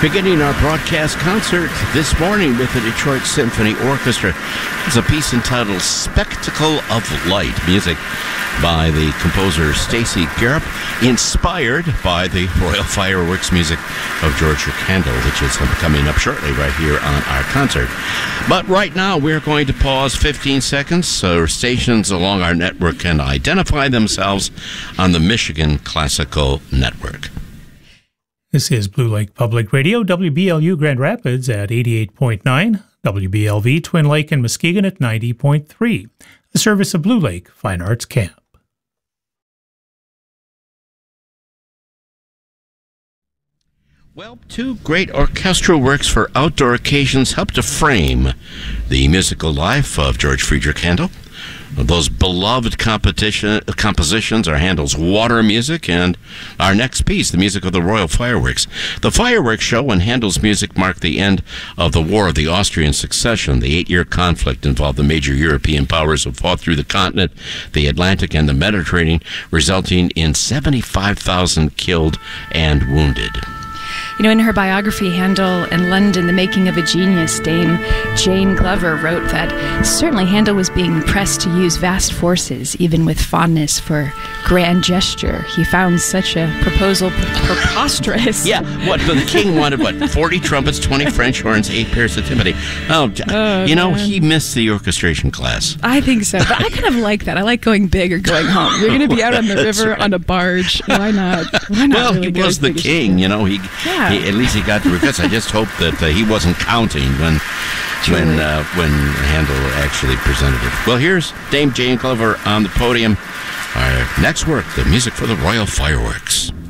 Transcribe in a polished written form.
Beginning our broadcast concert this morning with the Detroit Symphony Orchestra. It's a piece entitled Spectacle of Light, music by the composer Stacey Garup, inspired by the Royal Fireworks music of George Handel, which is coming up shortly right here on our concert. But right now, we're going to pause 15 seconds so stations along our network can identify themselves on the Michigan Classical Network. This is Blue Lake Public Radio, WBLU Grand Rapids at 88.9, WBLV Twin Lake and Muskegon at 90.3, the service of Blue Lake Fine Arts Camp. Well, two great orchestral works for outdoor occasions helped to frame the musical life of George Friedrich Handel. Those beloved compositions are Handel's Water music, and our next piece, the music of the Royal Fireworks. The fireworks show when Handel's music marked the end of the War of the Austrian Succession. The 8-year conflict involved the major European powers who fought through the continent, the Atlantic, and the Mediterranean, resulting in 75,000 killed and wounded. You know, in her biography, Handel and London, The Making of a Genius, Dame Jane Glover wrote that certainly Handel was being pressed to use vast forces, even with fondness for grand gesture. He found such a proposal preposterous. Yeah, what, the king wanted, 40 trumpets, 20 French horns, 8 pairs of timpani. He missed the orchestration class. I think so, but I kind of like that. I like going big or going home. You're going to be out on the river on a barge. Why not? Well, really he was the king, At least he got the request. I just hope that he wasn't counting when Handel actually presented it. Well, here's Dame Jane Glover on the podium. Our next work, the music for the Royal Fireworks.